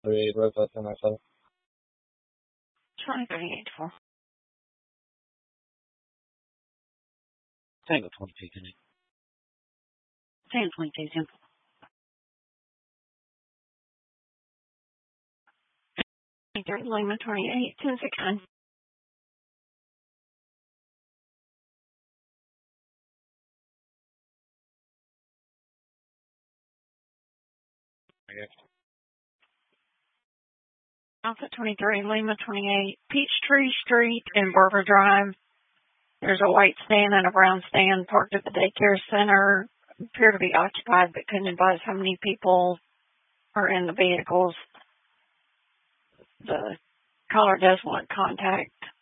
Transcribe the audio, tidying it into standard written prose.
Breakfast and myself. 2038 Tango 22, can you? Tango 22 simple. Lima 28 1069. Okay. Alpha 23 Lima 28 Peachtree Street in Barber Drive. There's a white stand and a brown stand parked at the daycare center. Appear to be occupied, but couldn't advise how many people are in the vehicles. The caller does want contact